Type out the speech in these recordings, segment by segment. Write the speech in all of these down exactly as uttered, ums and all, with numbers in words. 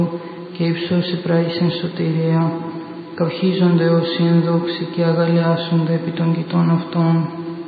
και υψώσει πράησιν σωτηρία. Καυχίζονται όσοι ενδόξοι και αγαλιάσονται επί των κοιτών αυτών.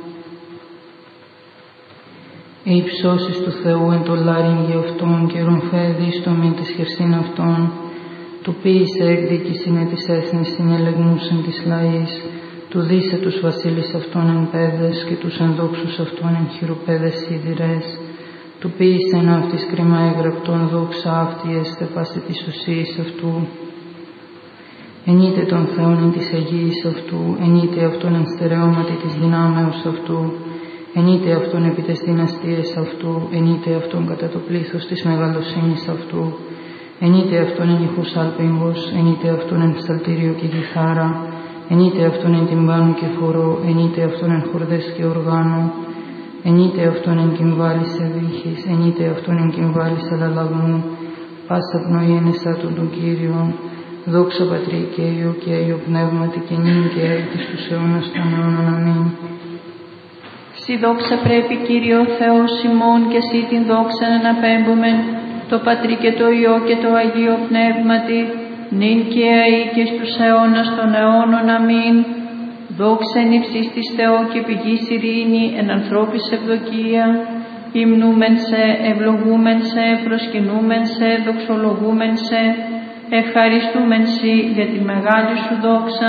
Ε υψώσεις του Θεού εν το λάρυγγι αυτών και ρομφέδι στο μη της χερσίν αυτών. Του ποίησε εκδίκησιν εν της έθνης συνελεγνούσιν της λαής. Του δίσε τους βασίλεις αυτών εν πέδες και τους ενδόξους αυτών εν χειροπέδες σίδηρες. Του ποίησε εν αυτής κρίμα έγραπτον δόξα αυτή έστε πάση της ουσίας αυτού. Ενείτε τον Θεόν εν της Αγίας αυτού, ενείτε αυτόν εν στερεώματι της δυνάμεως αυτού, ενείτε αυτόν επί τες δυναστείες αυτού, ενείτε αυτόν κατά το πλήθος της μεγαλοσύνης αυτού, ενείτε αυτόν εν ηχούς άλπιγγος, ενείτε αυτόν εν ψαλτήριο και κιθάρα, ενείτε αυτόν εν τυμπάνου και φορώ, ενείτε αυτόν εν χορδές και οργάνου, ενείτε αυτόν εν κυμβάλης ευήχης, ενείτε αυτόν εν κυμβάλης αλλαλαγμού, πάσα πνοή εν εσάτων των Κύριων, δόξα Πατρί και Υιό και Αγίο Πνεύματι και νυν και έτη στους αιώνας των αιώνων. Αμήν. Συ δόξα πρέπει Κύριο Θεός ημών και Συ την δόξα να αναπέμπομεν το Πατρί και το Υιό και το Αγίο Πνεύματι νυν και αεί και στους αιώνας των αιώνων. Αμήν. Δόξα εν υψής της Θεό και πηγής ειρήνη εν ανθρώπης ευδοκία. Υμνούμεν σε, ευλογούμεν σε, προσκυνούμεν σε, δοξολογούμεν σε, ευχαριστούμεν Συ για τη μεγάλη Σου δόξα.